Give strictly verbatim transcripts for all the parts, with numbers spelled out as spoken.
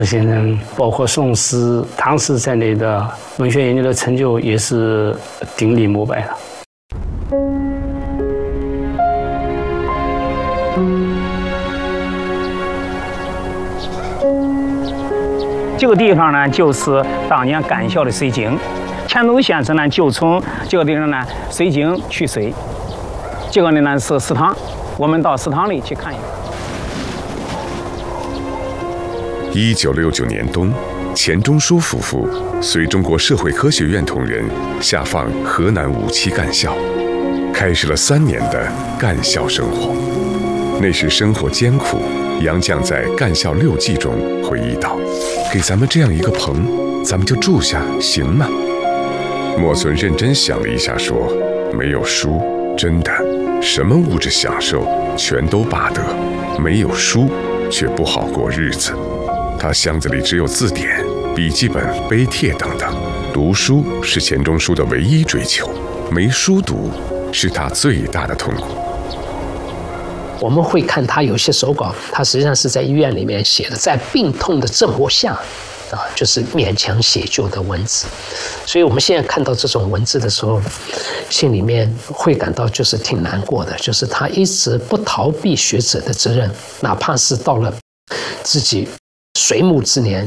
这些人，包括宋诗、唐诗在内的文学研究的成就，也是顶礼膜拜的。 这个地方呢，就是当年干校的水井。钱钟书先生呢，就从这个地方呢水井取水。这个呢是食堂，我们到食堂里去看一看。 一九六九年冬，钱钟书夫妇随中国社会科学院同仁下放河南无期干校，开始了三年的干校生活。那时生活艰苦，杨绛在《干校六记》中回忆道：“给咱们这样一个棚，咱们就住下，行吗？”莫存认真想了一下，说：“没有书，真的，什么物质享受全都罢得，没有书，却不好过日子。他箱子里只有字典、笔记本、碑帖等等，读书是钱钟书的唯一追求，没书读是他最大的痛苦。” 我们会看他有些手稿，他实际上是在医院里面写的，在病痛的折磨下，啊，就是勉强写就的文字。所以我们现在看到这种文字的时候，心里面会感到就是挺难过的，就是他一直不逃避学者的责任，哪怕是到了自己垂暮之年。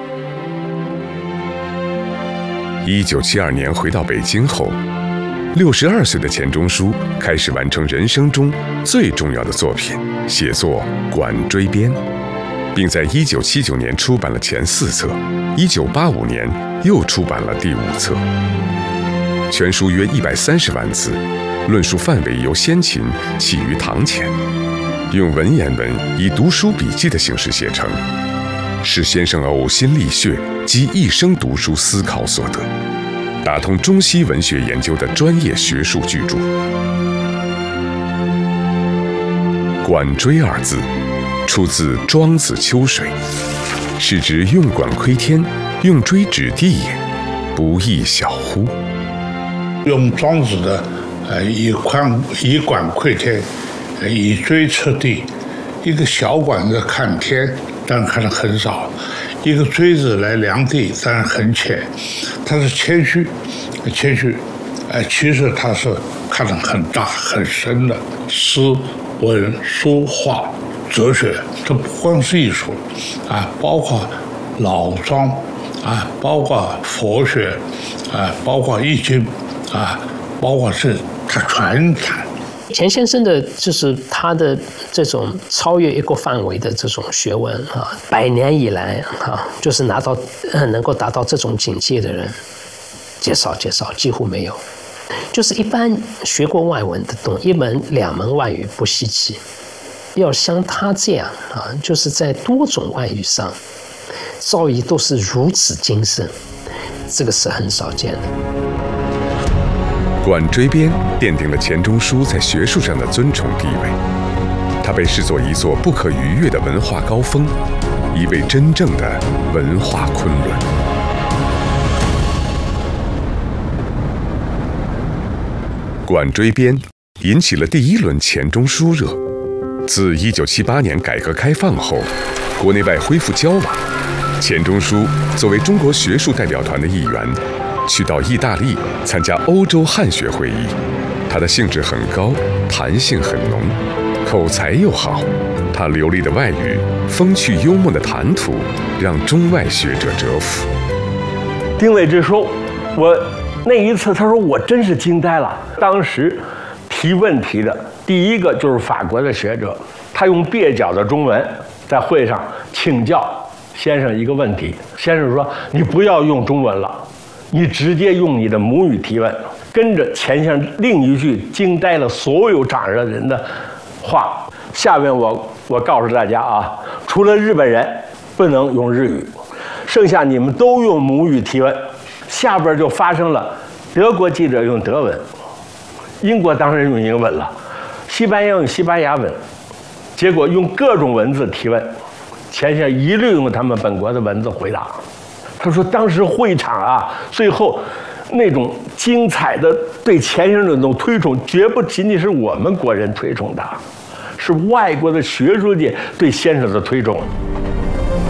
一九七二年回到北京后，六十二岁的钱钟书开始完成人生中最重要的作品——写作《管锥编》，并在一九七九年出版了前四册，一九八五年又出版了第五册。全书约一百三十万字，论述范围由先秦起于唐前，用文言文以读书笔记的形式写成，是先生呕心沥血及一生读书思考所得，打通中西文学研究的专业学术巨著。管锥二字出自《庄子·秋水》，是指用管窥天，用锥指地也，不亦小乎？ 用庄子的呃以管以管窥天，呃以锥测地，一个小管子看天，当然看得很少；一个锥子来量地，当然很浅。他是谦虚，谦虚，呃，其实他是看得很大很深的。诗、文、书画、哲学，这不光是艺术，啊，包括老庄，啊，包括佛学，啊，包括易经，啊，包括是他全谈。 钱先生的就是他的这种超越一个范围的这种学问啊，百年以来啊，就是拿到能够达到这种境界的人，极少极少，几乎没有。就是一般学过外文的，懂一门两门外语不稀奇，要像他这样啊，就是在多种外语上造诣都是如此精深，这个是很少见的。 《管锥编》奠定了钱钟书在学术上的尊崇地位，它被视作一座不可逾越的文化高峰，一位真正的文化昆仑。《管锥编》引起了第一轮钱钟书热。自一九七八年改革开放后，国内外恢复交往，钱钟书作为中国学术代表团的一员，去到意大利参加欧洲汉学会议，他的兴致很高，弹性很浓，口才又好。他流利的外语、风趣幽默的谈吐，让中外学者折服。 丁伟之说：“我那一次，他说我真是惊呆了。当时提问题的第一个就是法国的学者，他用蹩脚的中文在会上请教先生一个问题。先生说：‘你不要用中文了。’你直接用你的母语提问，跟着钱先生另一句惊呆了所有场上的人的话。下面我我告诉大家啊，除了日本人不能用日语，剩下你们都用母语提问。下边就发生了，德国记者用德文，英国当然用英文了，西班牙用西班牙文，结果用各种文字提问，钱先生一律用他们本国的文字回答。他说当时会场啊，最后那种精彩的对钱先生的那种推崇，绝不仅仅是我们国人推崇的，是外国的学术界对先生的推崇。